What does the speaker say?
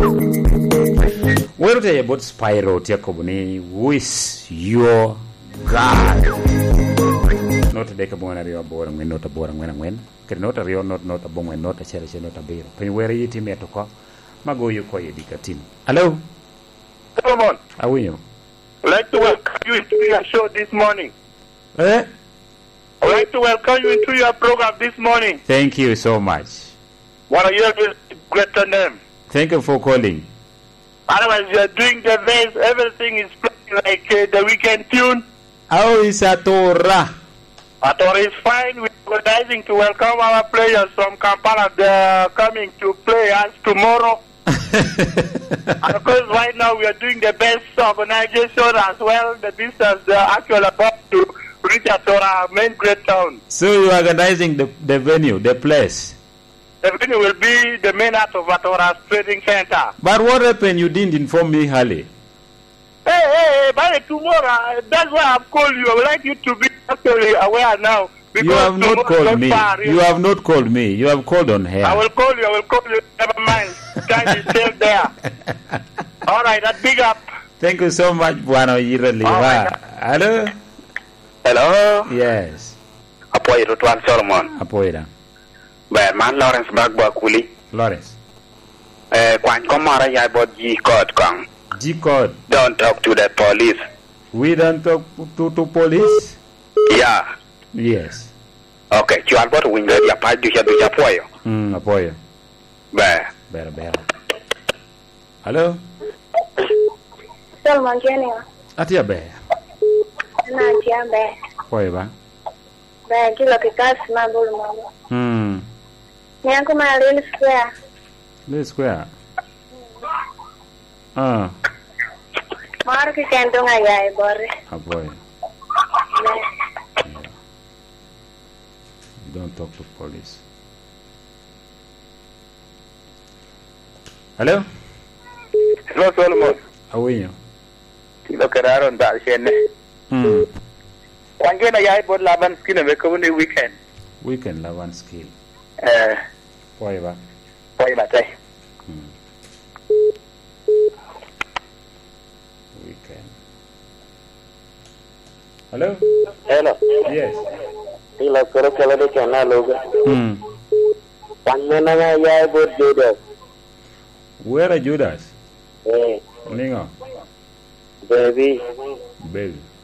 Where they about Spyro Tiakobuni, who is your God? Not a decabona rio boring when not a boring when. Can not a rio, not a bong when not a cherish, not a beer. When where you team at a cop, Mago you call you dicatin. Hello? Solomon. How are you? I'd like to welcome you into your show this morning. Eh? I'd like to welcome you into your program this morning. Thank you so much. One of your greater name. Thank you for calling. Otherwise, you are doing the best. Everything is playing like the weekend tune. How is Atora? Atora is fine. We're organizing to welcome our players from Kampala. They're coming to play us tomorrow. And of course, right now we are doing the best organization as well. The distance they are actually about to reach Atora, main great town. So you are organizing the venue, the place. The venue will be the main heart of Atora's trading center. But what happened? You didn't inform me, Harley. Hey, by tomorrow, that's why I've called you. I would like you to be actually aware now. You have not called me. You have not called me. You have called on her. I will call you. Never mind. Time is still there. All right, that big up. Thank you so much, Buano Yiraliva. Hello? Hello? Yes. Apoy Rutuan Solomon. Apoyda. Man Lawrence Bagba Kuli. Lawrence. Kwan Komara ya bought G code Kong. G code. Don't talk to the police. We don't talk to police? Yeah. Yes. Okay, you are about window ya pa du ya apoyo. Apoyo. Bear. Hello? Solomon Jenny. Atia bear. Na tia bear. Apoyo ba? Bear kilo kikas mabulu mabo. Nyangu ma Lil Square. Lil Square. Maru ki kentong ayai bore. Apoyo. Don't talk to police. Hello? Hello, Solomon. How are you? Kilo keraron da shene. Wangena yai bod laban skin of a weekend. Weekend laban skill. Poi ba? Tay. Weekend. Hello? Hello. Yes. Kilo kero kelo de kana loga. Wangena ya bod Judas. Where are Judas? Eh. Lingo. Baby. Baby.